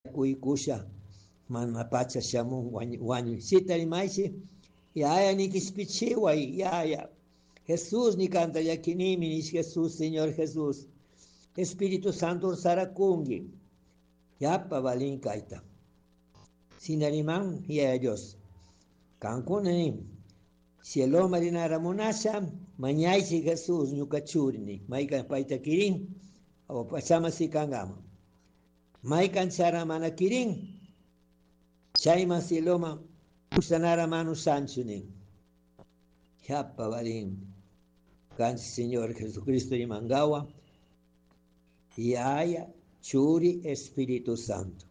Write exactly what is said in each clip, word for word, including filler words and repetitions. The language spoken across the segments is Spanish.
kuikusha man pacha shamun wanyu sitari maisi ya ni kispichiwa ya ya Jesús ni canta ya kinimi ni Jesús Señor Jesús Espíritu Santo sarakungi ya pa balin kaita sinariman ya Dios kankuni cielo marina ramonasha mañai si Jesús nyukachurni maika paita kirin o pasama si kangama maikan cara mana kirin chaima siloma usanara manu sanchunin yapa balin kan Señor Jesucristo y mangawa y haya churi Espíritu Santo.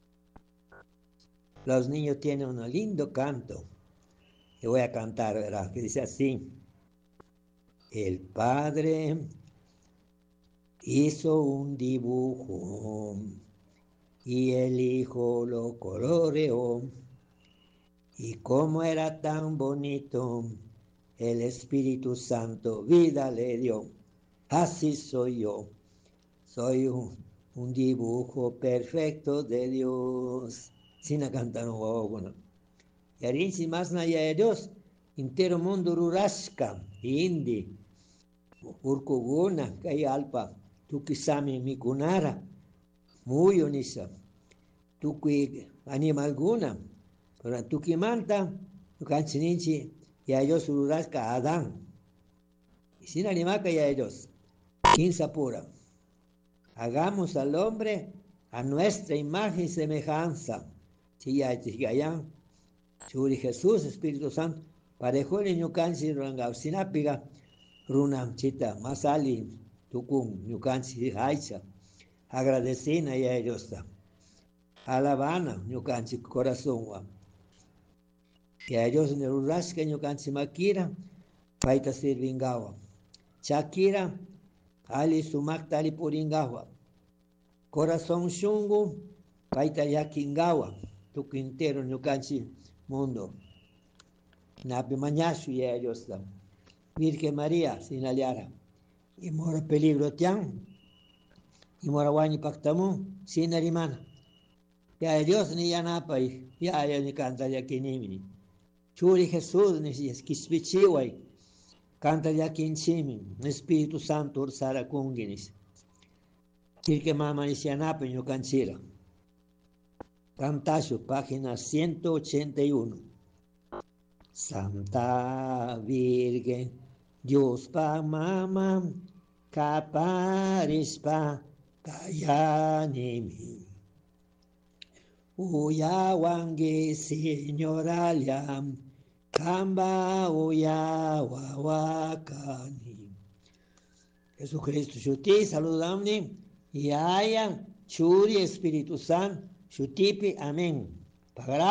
Los niños tienen un lindo canto que voy a cantar, ¿verdad? Que dice así: el Padre hizo un dibujo y el Hijo lo coloreó, y como era tan bonito, el Espíritu Santo vida le dio. Así soy yo, soy un, un dibujo perfecto de Dios. Sin cantar un guagua. Y arinsi más naya de Dios, entero mundo rurasca, indi, urkuguna, kay alpa, tukisami mikunara, muy unisa, tuki animal guna, pero tukimanta, tukanchininchi, y a Dios rurasca Adán. Y sin animaca y a Dios, quinza pura. Hagamos al hombre a nuestra imagen y semejanza. Si ya ya Churi Jesús, Espíritu Santo, parejo el ñucansi rangao sinapiga, runam chita, masali, tukun, ñucansi haicha, agradecina y a ellos. Alabana, ñucansi corazón. Y a ellos en el urrasca, ñucansi makira, paita sirvingawa. Shakira, ali sumaktali puringawa. Corazón shungu, paita yakingawa. Tu quintero ñucanchi mundo. Napi mañashu y ellos. Virgen María, sin aliara. Y mora peligro tian. Y mora guani pactamu, sin arimana. Ya Dios ni ya napa y ya ya ni canta ya kinimini. Churi Jesús ni si esquispichiwai. Canta ya kinchimin. Espíritu Santo ursara kunginis. Virgen Mama ni si anapa y ñucanchira. Cantacio, página ciento ochenta y uno. Santa Virgen, Dios pa mama, caparis pa kayanimi. Uya wangi señoralia, kamba uya wawakani. Jesucristo, chuti, saludamni, y haya churi Espíritu Santo. Shutipi, amén. Pagará